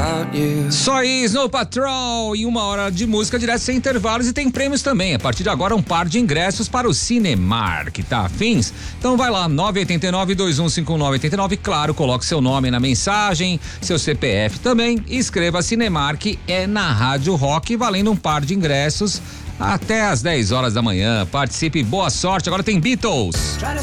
Só aí, Snow Patrol e 1 hora de música direto sem intervalos e tem prêmios também. A partir de agora, um par de ingressos para o Cinemark, tá afins? Então vai lá, 989-2159-89, claro, coloque seu nome na mensagem, seu CPF também, e escreva Cinemark na Rádio Rock, valendo um par de ingressos até às 10 horas da manhã. Participe, boa sorte. Agora tem Beatles.